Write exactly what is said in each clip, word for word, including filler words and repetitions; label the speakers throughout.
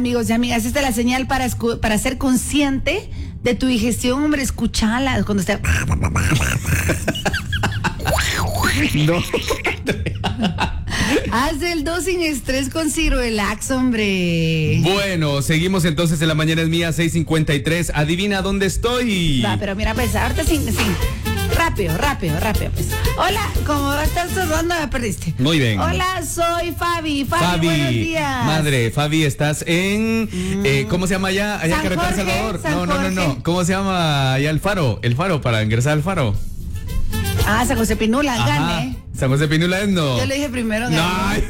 Speaker 1: Amigos y amigas, esta es la señal para, escu- para ser consciente de tu digestión, hombre, escuchala cuando esté...
Speaker 2: No.
Speaker 1: Haz el dos sin estrés con Cirelax, hombre.
Speaker 2: Bueno, seguimos entonces en La Mañana es Mía, seis cincuenta y tres. Adivina dónde estoy.
Speaker 1: Va, pero mira, pues, ahorita sin, sin. Rápido, rápido, rápido, pues. Hola, como estás tardando, me perdiste.
Speaker 2: Muy bien.
Speaker 1: Hola, soy Fabi. Fabi,
Speaker 2: Fabi,
Speaker 1: buenos días.
Speaker 2: madre, Fabi, estás en, mm. eh, ¿cómo se llama allá? Allá
Speaker 1: San
Speaker 2: en Carretera
Speaker 1: Jorge,
Speaker 2: Salvador.
Speaker 1: San
Speaker 2: No, no, no, no.
Speaker 1: Jorge.
Speaker 2: ¿Cómo se llama allá el faro? El faro, para ingresar al faro.
Speaker 1: Ah, San José Pinula,
Speaker 2: Ajá.
Speaker 1: gane.
Speaker 2: San José Pinula es no.
Speaker 1: Yo le dije primero,
Speaker 2: No.
Speaker 1: gane.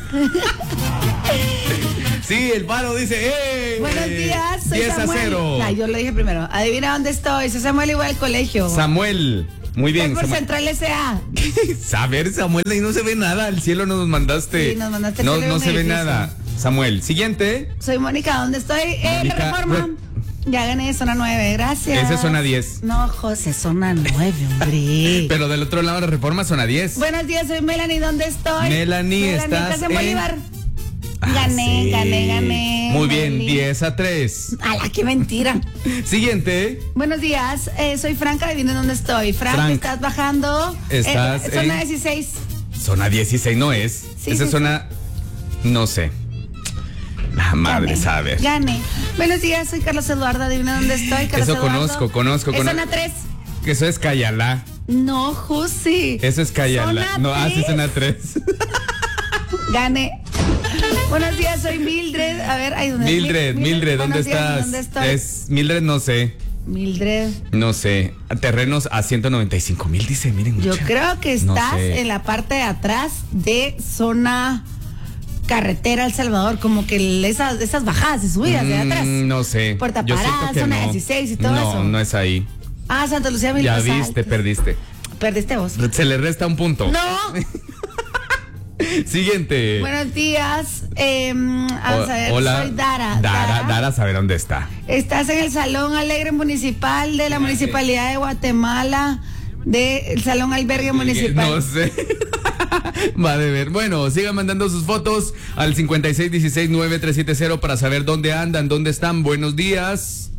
Speaker 2: Sí, el faro dice, ¡eh!
Speaker 1: Buenos días, soy
Speaker 2: diez
Speaker 1: Samuel.
Speaker 2: a cero.
Speaker 1: Nah, yo lo dije primero. Adivina dónde estoy. Soy Samuel, igual al colegio.
Speaker 2: Samuel. Muy bien.
Speaker 1: Estoy por
Speaker 2: Samuel.
Speaker 1: Central S A.
Speaker 2: Saber, Samuel, ahí no se ve nada. Al cielo nos mandaste.
Speaker 1: Sí, nos mandaste
Speaker 2: No,
Speaker 1: al cielo
Speaker 2: no
Speaker 1: un
Speaker 2: se ve
Speaker 1: edificio.
Speaker 2: nada. Samuel, siguiente.
Speaker 1: Soy Mónica, ¿dónde estoy? Eh, la
Speaker 2: Mónica,
Speaker 1: Reforma.
Speaker 2: re-
Speaker 1: Ya gané zona nueve, gracias.
Speaker 2: Esa es zona diez.
Speaker 1: No, José, zona nueve, hombre.
Speaker 2: Pero del otro lado de la Reforma, zona diez.
Speaker 1: Buenos días, soy Melanie, ¿dónde estoy?
Speaker 2: Melanie, estás
Speaker 1: en
Speaker 2: en-
Speaker 1: Bolívar.
Speaker 2: Ah,
Speaker 1: Gané,
Speaker 2: sí.
Speaker 1: gané, gané.
Speaker 2: Muy bien,
Speaker 1: Melanie.
Speaker 2: diez a tres.
Speaker 1: ¡Hala, qué mentira!
Speaker 2: Siguiente.
Speaker 1: Buenos días, eh, soy Franca, adivinen dónde estoy. Frank,
Speaker 2: Frank.
Speaker 1: estás bajando.
Speaker 2: Estás
Speaker 1: eh, zona
Speaker 2: en-
Speaker 1: dieciséis.
Speaker 2: Zona dieciséis no es.
Speaker 1: Sí,
Speaker 2: Esa
Speaker 1: sí,
Speaker 2: zona, no sé. La madre
Speaker 1: Gané,
Speaker 2: sabe.
Speaker 1: Gané. Buenos días, soy Carlos Eduardo, adivinen dónde estoy. Carlos
Speaker 2: Eso
Speaker 1: Eduardo.
Speaker 2: conozco, conozco,
Speaker 1: Es
Speaker 2: conozco.
Speaker 1: zona tres.
Speaker 2: Que eso es Cayalá.
Speaker 1: No, José.
Speaker 2: Eso es Cayalá.
Speaker 1: Zona
Speaker 2: No, así
Speaker 1: tres.
Speaker 2: zona tres.
Speaker 1: Gané. Buenos días, soy Mildred. A ver, ahí donde
Speaker 2: Mildred, Mildred, ¿dónde
Speaker 1: buenos días,
Speaker 2: estás?
Speaker 1: ¿Dónde estoy?
Speaker 2: Es Mildred, no sé.
Speaker 1: Mildred.
Speaker 2: No sé. Terrenos a ciento noventa y cinco mil, dice, miren.
Speaker 1: Yo
Speaker 2: mucha.
Speaker 1: creo que
Speaker 2: No
Speaker 1: estás
Speaker 2: sé.
Speaker 1: en la parte de atrás de zona carretera El Salvador, como que el- esas, esas bajadas y subidas de atrás.
Speaker 2: Mm, no sé.
Speaker 1: Puerta
Speaker 2: Yo siento
Speaker 1: Parada,
Speaker 2: que
Speaker 1: zona
Speaker 2: no.
Speaker 1: dieciséis y todo
Speaker 2: no,
Speaker 1: eso.
Speaker 2: No, es ahí.
Speaker 1: Ah, Santa Lucía Mil
Speaker 2: Ya
Speaker 1: Altos.
Speaker 2: viste, perdiste.
Speaker 1: Perdiste vos.
Speaker 2: Se le resta un punto.
Speaker 1: No.
Speaker 2: Siguiente.
Speaker 1: Buenos días. eh, vamos
Speaker 2: O-
Speaker 1: a ver,
Speaker 2: hola.
Speaker 1: soy Dara.
Speaker 2: Dara, Dara sabe dónde está.
Speaker 1: Estás en el Salón Alegre Municipal de la Municipalidad de Guatemala, del Salón Albergue Municipal.
Speaker 2: No sé. Va a ver. Bueno, sigan mandando sus fotos al cincuenta y seis dieciséis nueve tres siete cero para saber dónde andan, dónde están. Buenos días.